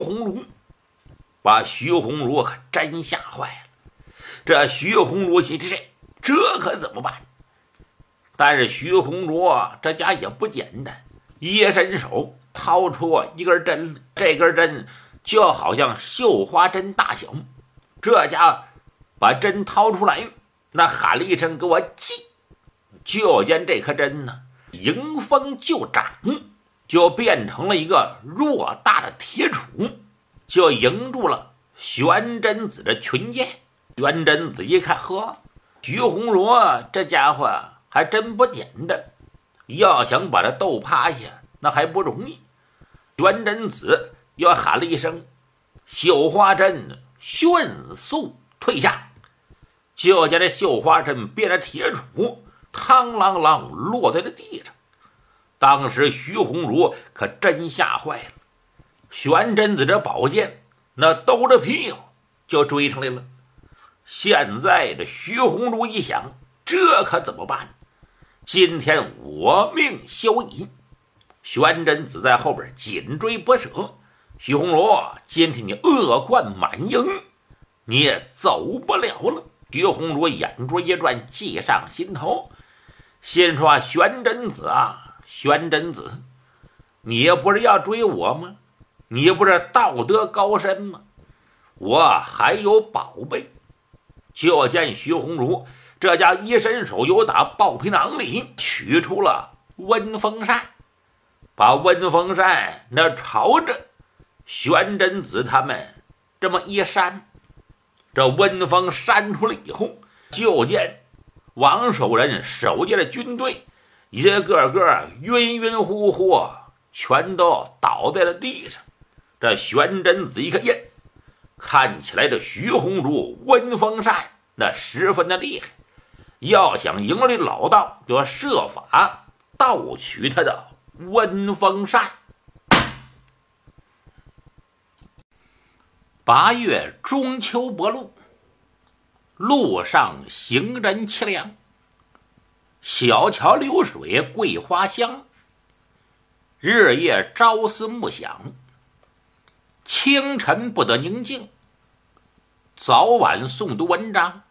红炉，把徐红茹可真吓坏了。这徐红茹心这可怎么办？但是徐红茹这家也不简单，一伸手掏出一根针，这根针就好像绣花针大小。这家把针掏出来，那喊了一声给我系，就见这颗针呢迎风就长，就变成了一个偌大的铁杵，就迎住了玄真子的裙肩。玄真子一看，呵，徐红茹这家伙还真不简单，要想把他斗趴下那还不容易。玄真子又喊了一声，绣花针迅速退下，就见这绣花针变了铁杵，嘡啷啷落在了地上。当时徐红茹可真吓坏了，玄真子这宝剑那兜着屁股就追上来了。现在这徐红茹一想，这可怎么办？今天我命休矣。玄真子在后边紧追不舍。徐红茹，今天你恶贯满盈，你也走不了了。徐红茹眼珠一转，计上心头，心说：玄真子啊，玄真子，你不是要追我吗？你不是道德高深吗？我还有宝贝。就见徐红茹这家一伸手，又打豹皮囊里取出了温风扇，把温风扇那朝着玄真子他们这么一扇，这温风扇出来以后，就见王守仁手下的军队一个个晕晕乎乎，全都倒在了地上。这玄真子一看，耶，看起来这徐红茹温风扇那十分的厉害，要想赢了这老道，就要设法盗取他的温风扇。8月中秋薄露，路上行人凄凉，小桥流水桂花香，日夜朝思暮想，清晨不得宁静，早晚诵读文章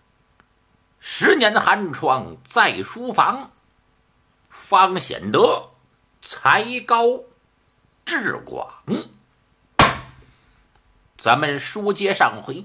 ，10年的寒窗在书房，方显得才高志广。咱们书接上回，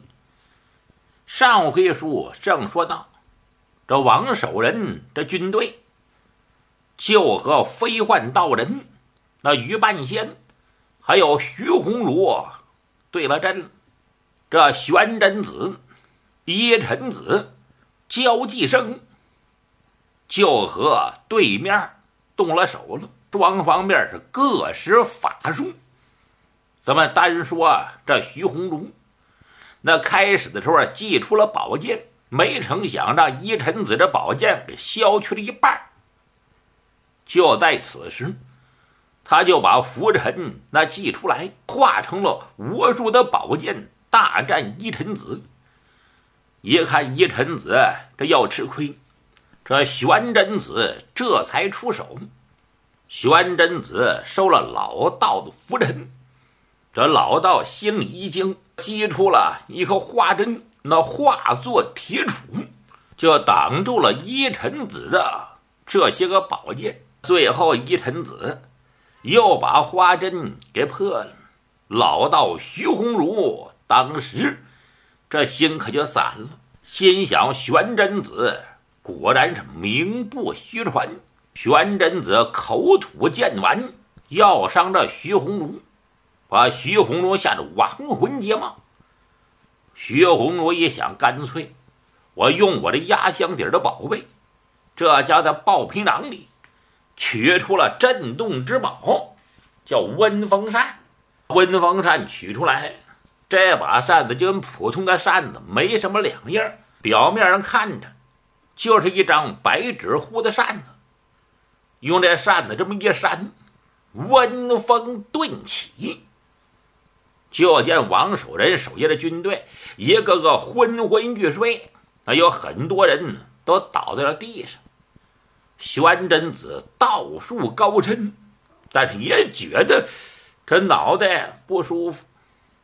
书正说到，这王守仁这军队就和飞幻道人那于半仙还有徐红茹对了阵。这玄真子、依尘子、焦继生就和对面动了手了，双方面是各施法术。咱们单说这徐红茹，那开始的时候祭出了宝剑，没成想让依尘子这宝剑给削去了一半。就在此时，他就把拂尘那祭出来，化成了无数的宝剑，大战依尘子。一看依尘子这要吃亏，这玄真子这才出手。玄真子收了老道的拂尘，这老道心里一惊，击出了一颗花针，那化作铁杵，就挡住了依尘子的这些个宝剑。最后依尘子又把花针给破了。老道徐红茹当时这心可就散了，心想玄真子果然是名不虚传。玄真子口吐剑丸，要伤这徐红茹，把徐红茹吓得亡魂皆冒。徐红茹一想，干脆我用我的压箱底的宝贝，这家在豹皮囊里取出了震动之宝，叫温风扇。温风扇取出来，这把扇子就跟普通的扇子没什么两样，表面上看着就是一张白纸糊的扇子。用这扇子这么一扇，温风顿起，就见王守仁手下的军队一个个昏昏欲睡，有很多人都倒在了地上。玄真子道术高深，但是也觉得这脑袋不舒服，